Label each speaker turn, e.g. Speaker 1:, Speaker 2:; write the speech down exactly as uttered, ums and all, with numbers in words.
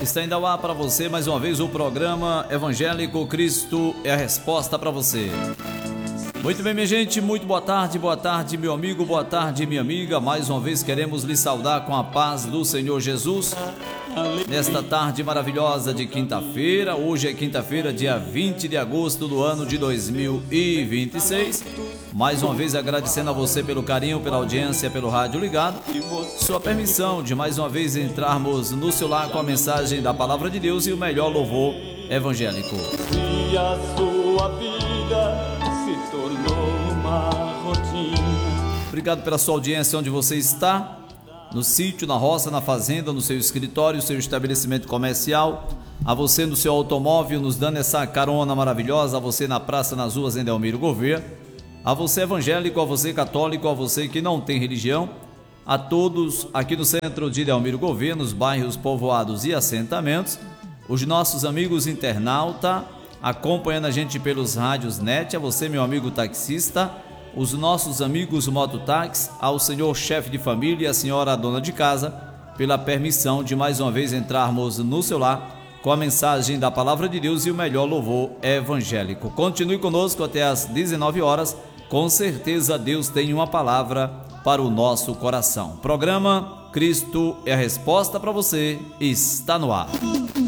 Speaker 1: Está indo ao ar para você mais uma vez o programa Evangélico Cristo é a Resposta para você. Muito bem, minha gente, muito boa tarde, boa tarde, meu amigo, boa tarde, minha amiga. Mais uma vez queremos lhe saudar com a paz do Senhor Jesus. Nesta tarde maravilhosa de quinta-feira, hoje é quinta-feira, dia vinte de agosto do ano de dois mil e vinte e seis. Mais uma vez agradecendo a você pelo carinho, pela audiência, pelo rádio ligado. Sua permissão de mais uma vez entrarmos no seu lar com a mensagem da Palavra de Deus e o melhor louvor evangélico.
Speaker 2: E a sua vida se tornou uma rotina.
Speaker 1: Obrigado pela sua audiência onde você está. No sítio, na roça, na fazenda, no seu escritório, seu estabelecimento comercial, a você no seu automóvel, nos dando essa carona maravilhosa, a você na praça, nas ruas em Delmiro Gouveia, a você evangélico, a você católico, a você que não tem religião, a todos aqui no centro de Delmiro Gouveia, nos bairros povoados e assentamentos, os nossos amigos internauta, acompanhando a gente pelos rádios net, a você meu amigo taxista, os nossos amigos mototáxi, ao senhor chefe de família e a senhora dona de casa, pela permissão de mais uma vez entrarmos no seu lar com a mensagem da Palavra de Deus e o melhor louvor evangélico. Continue conosco até às dezenove horas, com certeza Deus tem uma palavra para o nosso coração. Programa Cristo é a Resposta para você, está no ar.